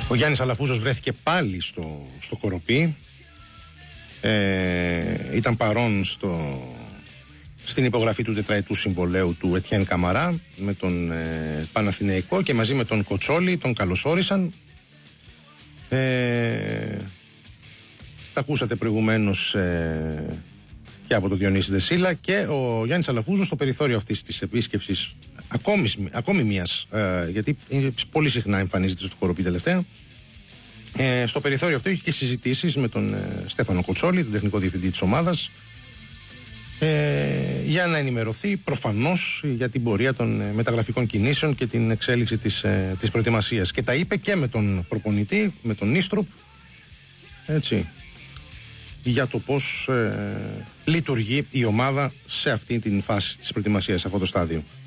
Ο Γιάννης Αλαφούζος βρέθηκε πάλι στο Κοροπή. Ήταν παρόν στην υπογραφή του τετραετού συμβολέου του Ετιέν Καμαρά με τον Παναθηναϊκό και μαζί με τον Κοτσόλη τον καλωσόρισαν. Τα ακούσατε προηγουμένως και από τον Διονύση Δεσίλα. Και ο Γιάννης Αλαφούζος στο περιθώριο αυτής της επίσκεψης ακόμη μίας, γιατί πολύ συχνά εμφανίζεται στο Κοροπή τελευταία, στο περιθώριο αυτό είχε και συζητήσεις με τον Στέφανο Κοτσόλη, τον τεχνικό διευθυντή της ομάδας, για να ενημερωθεί προφανώς για την πορεία των μεταγραφικών κινήσεων και την εξέλιξη της προετοιμασίας. Και τα είπε και με τον προπονητή, με τον Νίστρουπ, έτσι, για το πώς λειτουργεί η ομάδα σε αυτή την φάση της προετοιμασίας, σε αυτό το στάδιο.